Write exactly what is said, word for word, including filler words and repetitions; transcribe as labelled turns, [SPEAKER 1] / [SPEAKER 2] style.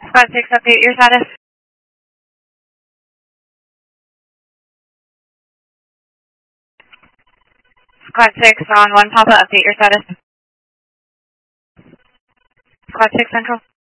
[SPEAKER 1] Squad six, update your status. Squad six on one Papa, update your status. Squad six Central.